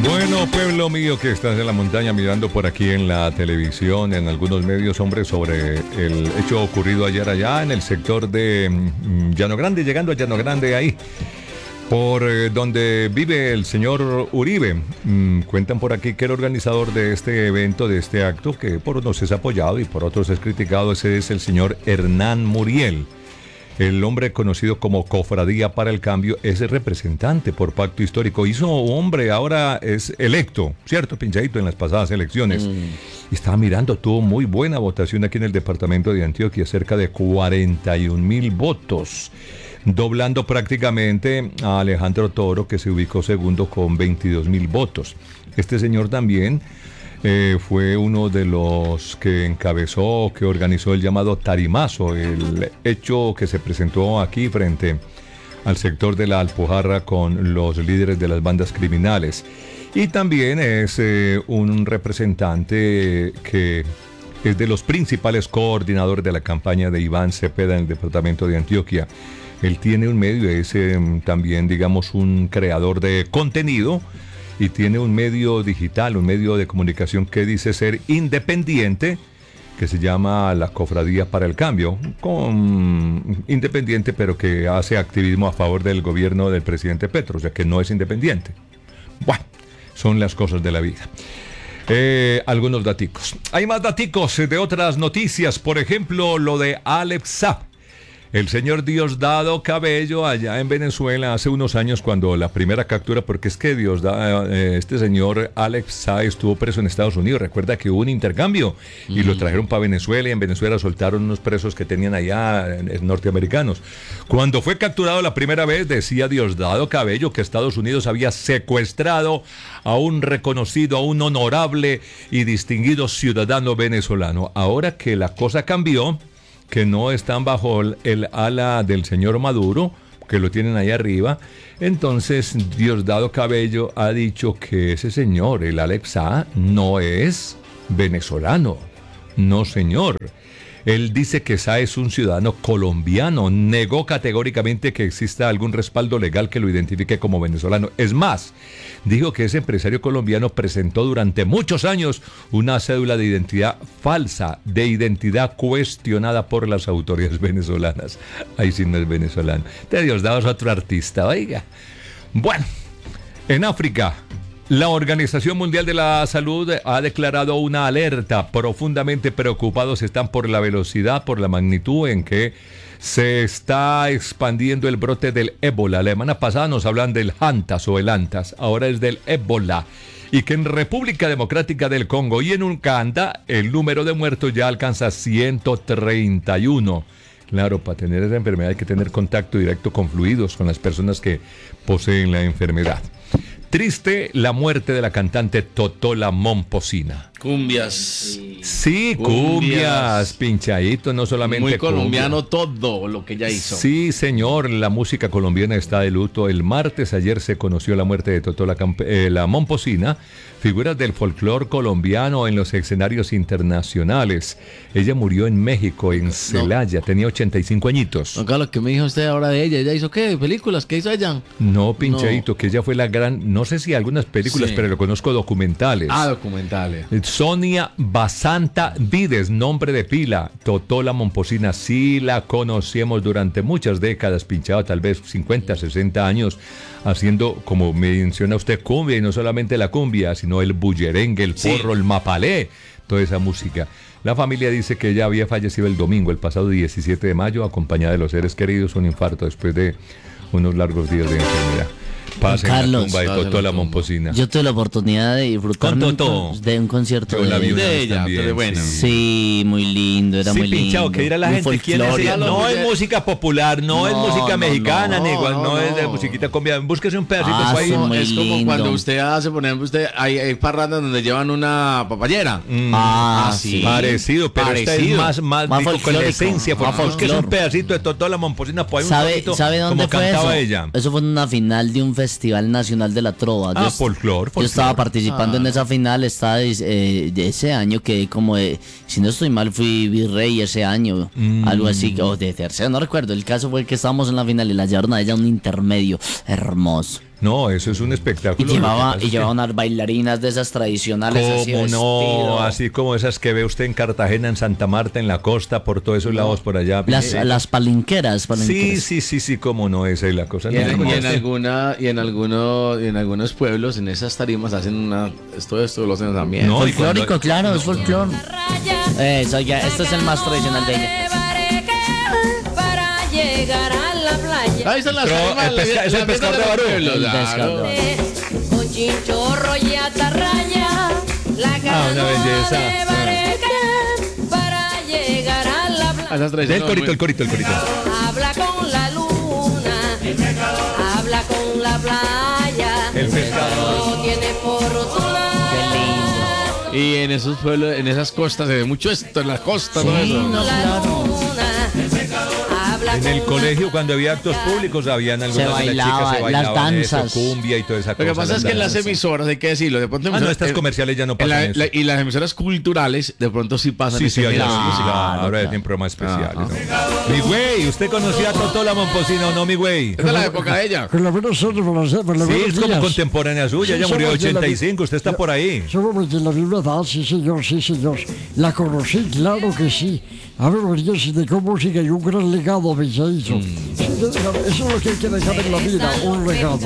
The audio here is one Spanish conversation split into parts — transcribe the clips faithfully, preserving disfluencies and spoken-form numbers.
Bueno, pueblo mío que estás en la montaña mirando por aquí en la televisión, en algunos medios, hombre, sobre el hecho ocurrido ayer allá en el sector de mm, Llano Grande, llegando a Llano Grande ahí, por eh, donde vive el señor Uribe. Mm, cuentan por aquí que el organizador de este evento, de este acto, que por unos es apoyado y por otros es criticado, ese es el señor Hernán Muriel. El hombre conocido como Cofradía para el Cambio es el representante por pacto histórico. Hizo hombre, ahora es electo, ¿cierto, Pinchadito? En las pasadas elecciones. Mm. Y estaba mirando, tuvo muy buena votación aquí en el departamento de Antioquia, cerca de cuarenta y un mil votos, doblando prácticamente a Alejandro Toro, que se ubicó segundo con veintidós mil votos. Este señor también Eh, fue uno de los que encabezó, que organizó el llamado tarimazo, el hecho que se presentó aquí frente al sector de la Alpujarra con los líderes de las bandas criminales. Y también es eh, un representante que es de los principales coordinadores de la campaña de Iván Cepeda en el departamento de Antioquia. Él tiene un medio, es eh, también, digamos, un creador de contenido, y tiene un medio digital, un medio de comunicación que dice ser independiente, que se llama La Cofradía para el Cambio, con independiente, pero que hace activismo a favor del gobierno del presidente Petro, o sea que no es independiente. Bueno, son las cosas de la vida. Eh, algunos daticos. Hay más daticos de otras noticias, por ejemplo, lo de Alex Saab. El señor Diosdado Cabello allá en Venezuela hace unos años, cuando la primera captura, porque es que Diosdado, eh, este señor Alex Saab estuvo preso en Estados Unidos. Recuerda que hubo un intercambio y mm. lo trajeron para Venezuela, y en Venezuela soltaron unos presos que tenían allá, eh, norteamericanos. Cuando fue capturado la primera vez, decía Diosdado Cabello que Estados Unidos había secuestrado a un reconocido, a un honorable y distinguido ciudadano venezolano. Ahora que la cosa cambió, que no están bajo el ala del señor Maduro, que lo tienen ahí arriba, entonces Diosdado Cabello ha dicho que ese señor, el Alex Saab, no es venezolano. No, señor. Él dice que Saab es un ciudadano colombiano. Negó categóricamente que exista algún respaldo legal que lo identifique como venezolano. Es más, dijo que ese empresario colombiano presentó durante muchos años una cédula de identidad falsa, de identidad cuestionada por las autoridades venezolanas. Ahí sí no es venezolano. De Diosdado es otro artista, oiga. Bueno, en África, la Organización Mundial de la Salud ha declarado una alerta. Profundamente preocupados están por la velocidad, por la magnitud en que se está expandiendo el brote del ébola. La semana pasada nos hablan del Hantas o el Antas, ahora es del ébola. Y que en República Democrática del Congo y en Uganda el número de muertos ya alcanza ciento treinta y uno. Claro, para tener esa enfermedad hay que tener contacto directo con fluidos, con las personas que poseen la enfermedad. Triste la muerte de la cantante Totola Momposina. Cumbias. Sí, cumbias, cumbias pinchadito, no solamente muy colombiano cumbia. Todo lo que ella hizo. Sí, señor, la música colombiana está de luto. El martes ayer se conoció la muerte de Totola eh, la Momposina, figura del folclore colombiano en los escenarios internacionales. Ella murió en México, en Celaya, no. Tenía ochenta y cinco añitos. Don Carlos, ¿qué me dijo usted ahora de ella? ¿Ella hizo qué? ¿Películas? ¿Qué hizo ella? No, pinchadito, no. Que ella fue la gran, no sé si algunas películas, sí, pero lo conozco documentales. Ah, documentales. Sonia Basanta Vides, nombre de pila. Totola Momposina, sí la conocemos durante muchas décadas, pinchado tal vez cincuenta, sesenta años, haciendo, como menciona usted, cumbia, y no solamente la cumbia, sino el bullerengue, el porro, sí, el mapalé, toda esa música. La familia dice que ella había fallecido el domingo, el pasado diecisiete de mayo, acompañada de los seres queridos, un infarto después de unos largos días de enfermedad. Pasa en la tumba de Totola Momposina. Yo tuve la oportunidad de disfrutar de un concierto de, de, de ella. También, bueno. Sí. sí, muy lindo, era sí, muy pinchado, lindo. Que dirá la gente, ¿quién es ella? No es música popular, no, no es música no, mexicana, no, ni igual, no, no, no es de musiquita combia. Búsquese un pedacito. Ah, ahí. Es como lindo. Cuando usted hace, por ejemplo, usted hay, hay parrandas donde llevan una papayera. Mm. Ah, sí. Parecido, pero Parecido. Esta es más, más, más digo, con la esencia. Búsquese un pedacito de Totola Momposina, pues un ¿Sabe, ¿sabe dónde como fue cantaba eso? ella. Eso fue en una final de un festival nacional de la trova. Ah, folclor, Yo estaba participando ah. en esa final, estaba eh, de ese año que como de, si no estoy mal, fui virrey ese año, mm. algo así, o de tercero, no recuerdo. El caso fue que estábamos en la final y la llevaron a ella a un intermedio hermoso. No, eso es un Y espectáculo. llevaba, Lo que pasa y es llevaba que- unas bailarinas de esas tradicionales. así ¿Cómo no? vestido. Así como esas que ve usted en Cartagena, en Santa Marta, en la costa, por todos esos lados por allá. Las, Eh, las palinqueras, Sí, palinqueras. sí, sí, sí, cómo no, esa es la cosa. Y No, en, no, y en no. alguna, y en algunos, y en algunos pueblos, en esas tarimas hacen una, esto, esto lo hacen también. No, y Folclórico, cuando- claro, es folclor. Eso ya, este es el más tradicional de ella. Para llegar a la playa. Ahí están las Pero tarimas, el pesca- la- es el la pescador fiesta de Barú. pueblos, El claro. pescador. Con chinchorro y atarraya. La Ah, una belleza. de Bareque, para llegar a la playa. Esas tradiciones Del corito, muy- el corito, el corito. Habla con la luna. Habla con la playa. El pescador. No tiene fortuna. Qué lindo. Y en esos pueblos, en esas costas, se ve mucho esto, en las costas, todo Sí, eso. no, La claro. luna. Habla En el con colegio, cuando había actos públicos, habían algunas de las bailaba, chicas se las bailaban eso, danzas. cumbia y toda esa Lo cosa. que pasa es que en las danzas. emisoras, hay que decirlo, de pronto Ah, no, emisoras- estas en- comerciales ya no en pasan la- eso. la- y las emisoras culturales, de pronto sí pasan. Sí, ese sí, allá género. sí, sí, Claro, ahora claro. tienen programas especiales. Ajá. ¿no? Mi güey, ¿usted conocía a Totó la Momposina o no, mi güey? Es de la época de ella. Por lo menos son por los, por los Sí, buenos es como días. contemporánea suya, Sí, ella murió en somos de la ochenta y mi- cinco, usted está por ahí. Somos de la misma edad, sí señor, sí señor. La conocí, claro que sí. A ver, María, se dejó música y un gran legado me hizo. Mm. Sí, eso es lo que hay que dejar en la vida, un legado.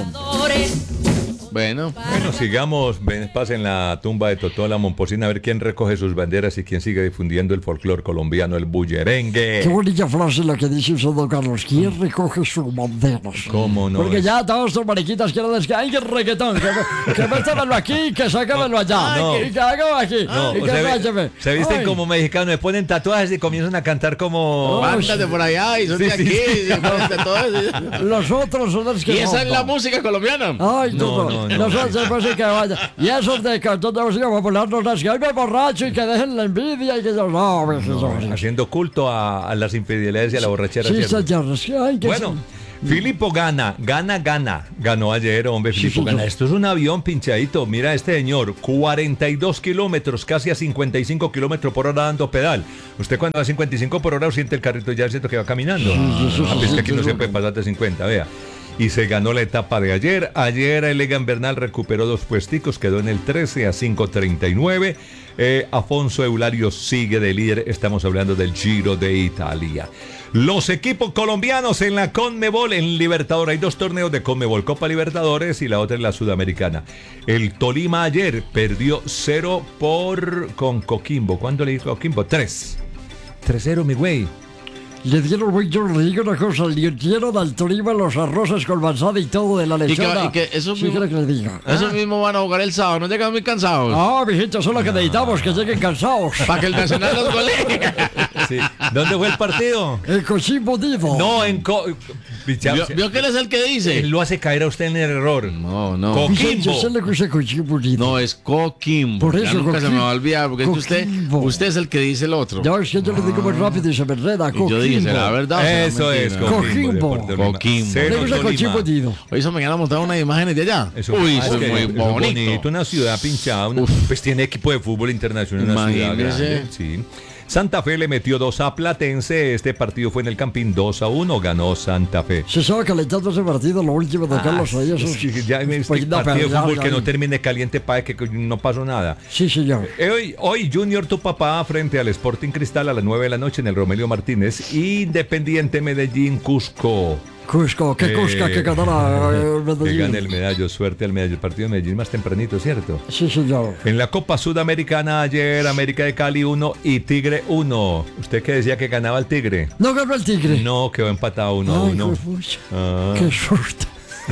Bueno, Bueno, sigamos, ven, pasen la tumba de Totó la Momposina a ver quién recoge sus banderas y quién sigue difundiendo el folclore colombiano, el Qué bullerengue. bonita frase la que dice usted, don Carlos. ¿Quién recoge sus banderas? ¿Cómo no? Porque es? ya todos estos mariquitas quieren decir que hay que reggaetón, que, me- que métamelo aquí, que sácamelo allá, No. y que hágalo aquí, No, y o que se, váyame. ve- se visten Ay, como mexicanos, le ponen tatuajes y comienzan a cantar como... bandas de por allá y son de Sí, aquí. sí, sí. y de todo eso. Los otros son los que Y esa es la rompan. música colombiana. Ay, No, no, no, no, no. no, son de música vaya. Y esos de cantón de música popular no las que ay me borracho y que dejen la envidia y que yo no, me No, haciendo culto a, a las infidelidades y a la borrachera. Sí, ¿cierto? señor, es que ay, que Bueno, Filipo gana, gana, gana. Ganó ayer, hombre, Sí, Filipo señor. gana. Esto es un avión pinchadito. Mira este señor, cuarenta y dos kilómetros, casi a cincuenta y cinco kilómetros por hora dando pedal. Usted cuando va a cincuenta y cinco por hora siente el carrito ya siento que va caminando. Sí, eso Ah, sí, pues sí, que aquí no sí, se sí. puede pasar de cincuenta, vea. Y se ganó la etapa de ayer. Ayer el Egan Bernal recuperó dos puesticos, quedó en el trece a cinco treinta y nueve. Eh, Afonso Eulario sigue de líder. Estamos hablando del Giro de Italia. Los equipos colombianos en la Conmebol, en Libertadores. Hay dos torneos de Conmebol, Copa Libertadores y la otra es la Sudamericana. El Tolima ayer perdió cero por con Coquimbo. ¿Cuándo le dijo Coquimbo? tres. tres cero, mi güey. le dieron muy duro, le digo una cosa, le dieron al Tolima los arroces con manzana y todo de la Y que, lechona. y que eso Sí, mismo, quiero que le diga. eso mismo van a jugar el sábado. No llegan muy cansados. Ah, mijito, eso es lo que necesitamos, que lleguen cansados. Para que el Nacional los golee. Sí. ¿Dónde fue el partido? El Cochimbo Divo. No, en Co Pichao, ¿Vio, vio que él es el que dice? Él lo hace caer a usted en el error. No, no. Co- Vicente, Coquimbo. ¿usted le gusta Cochimbo Divo? No, es Coquimbo. Por Ya eso, nunca se Coquim- me va a olvidar, porque es que usted, Coquimbo. usted es el que dice el otro. No, es que yo le digo muy rápido y se me enreda. Y yo dije, ¿será Coquimbo. verdad o será Eso es mentira? Coquimbo. Coquimbo. Deportes Tolima. Coquimbo. Cero ¿Le gusta Tolima. Cochimbo Divo? Hoy esa mañana montaron unas imágenes de allá. Eso, Uy, ah, eso es es que muy bonito. bonito, una ciudad pinchada. Una, pues tiene equipo de fútbol internacional, una ciudad Imagínese. grande. Sí. Santa Fe le metió dos a Platense. Este partido fue en el Campín dos a uno. Ganó Santa Fe. Se estaba calentando ese partido, lo último de Carlos ahí, eso Es que ya este pues, una partido de perrada fútbol que ahí. no termine caliente para que no pasó nada. Sí, señor. Eh, Hoy, hoy Junior tu papá frente al Sporting Cristal a las nueve de la noche en el Romelio Martínez. Independiente Medellín Cusco. Cusco, qué Eh, Cusca que ganara eh, Que Medellín. gane el medallo, suerte al medallo. El partido de Medellín más tempranito, ¿cierto? Sí, señor. En la Copa Sudamericana ayer, América de Cali uno y Tigre uno. ¿Usted que decía que ganaba el Tigre? No ganó el Tigre. No, quedó empatado uno a Ay, uno. juepucha. Ah. Qué susto.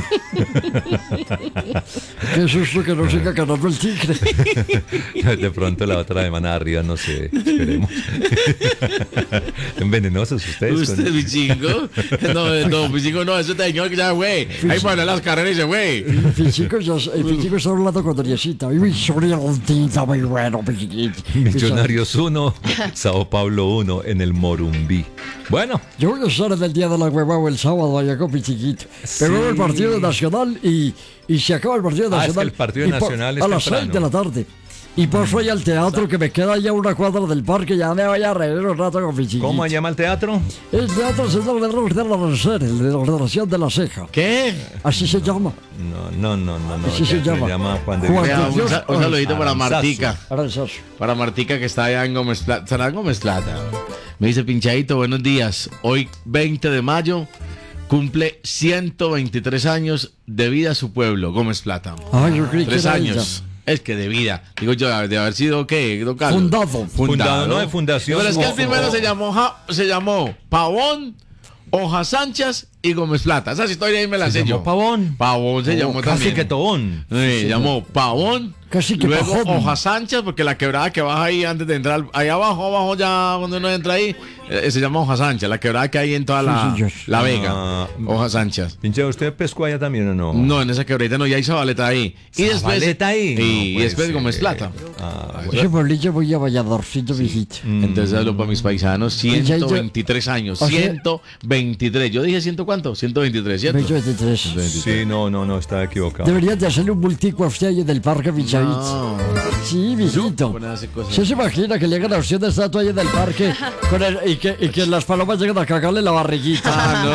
Qué susto que no siga ganando el Tigre. De pronto la otra semana arriba, no sé, esperemos. Envenenosos ustedes. ¿Usted, con- mi chico? No, no, mi chico, no, eso te señor que ya, güey. Ahí van las carreras y dice, güey. El Pichico, ya, el Pichico está hablando con Doriecita. Y mi sobrino Lontita, muy bueno, Pichiquito. Millonarios uno, Sao Paulo uno en el Morumbí. Bueno, Yo voy a estar en el día de la huevada el sábado allá con Pichiquito. Pero el partido nacional y, y se acaba el partido Ah, es que nacional. el partido y por- nacional es a las temprano. seis de la tarde. Y paso ahí al teatro que me queda ya a una cuadra del parque. Ya me voy a reír un rato con mi chiquito. ¿Cómo se llama el teatro? El teatro se llama el de la Reser, el de la ordenación de la ceja. ¿Qué? Así se llama. No, no, no, no. no Así se ya llama. Juan de Juan Dios. Vea, un, Dios, sa- un saludito para Aranzazu. Martica. Ahora es eso. Para Martica que está allá en Gómez Plata. ¿Estará en Gómez Plata? Me dice Pinchadito, buenos días. Hoy veinte de mayo cumple ciento veintitrés años de vida su pueblo, Gómez Plata. Ay, yo creí que Tres era años. Es que de vida. Digo yo, de haber sido, ¿qué, don Carlos? Fundado. Fundado, no de fundación. Pero es que el No, primero no. se llamó, Ja- se llamó Pavón, Hojas Sánchez y Gómez Plata. Esa historia ahí me la Se sé llamó yo. Pavón. Pavón se llamó Casi también. que Tobón. Sí, se llamó Pavón. Casi que Luego Pajón. Hojas Sánchez, porque la quebrada que baja ahí antes de entrar, ahí abajo, abajo ya cuando uno entra ahí, eh, se llama Hojas Sánchez, la quebrada que hay en toda la, Sí, sí, la Ah. Vega. Hojas Sánchez. Pinche, ¿usted pescó allá también o no? No, en esa quebradita no, ya hay Zabaleta ahí. Y después. ¿Zabaleta ahí? Sí, No y puede después ser. Gómez Plata. Ah, Ese pueblillo voy a Valladorcito, viejito. Entonces hablo para mis paisanos, ciento veintitrés años, O sea- ciento veintitrés. Yo dije ciento cuánto, ciento veintitrés, ¿cierto? veintitrés. sí, no, no, no, estaba equivocado. Deberías de hacerle un bultico a usted ahí del parque, Pichadito. No. Sí, viejito. Bueno, hace cosas. ¿Se se imagina que llega a usted de estatua ahí del parque con el- y, que, y que las palomas llegan a cagarle la barriguita?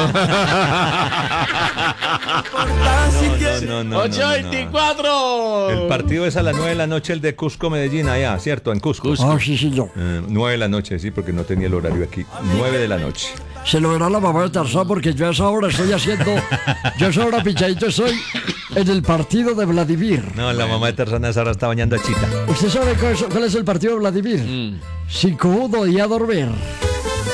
No, no, no, no, ocho no, no. veinticuatro. El partido es a las nueve de la noche, el de Cusco-Medellín, allá, ¿cierto? En Cusco. Ah, sí, sí, yo. Eh, nueve de la noche, sí, porque no tenía el horario aquí. nueve de la noche. Se lo verá la mamá de Tarzán porque yo a esa hora estoy haciendo. Yo a esa hora, Pichadito, estoy en el partido de Vladimir. No, la mamá de Tarzana ahora está bañando a Chita. ¿Usted sabe cuál es, cuál es el partido de Vladimir? Mm. Cinco uno y a dormir.